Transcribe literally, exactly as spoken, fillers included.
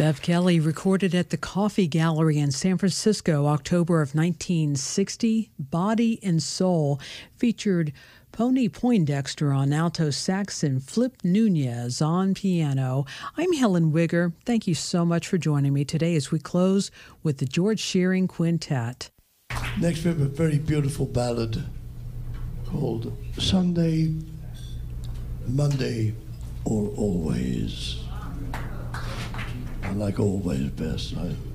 Bev Kelly recorded at the Coffee Gallery in San Francisco, October of nineteen sixty. Body and Soul featured Pony Poindexter on alto sax and Flip Nunez on piano. I'm Helen Wigger. Thank you so much for joining me today as we close with the George Shearing Quintet. Next we have a very beautiful ballad called Sunday, Monday, or Always. I like always best. I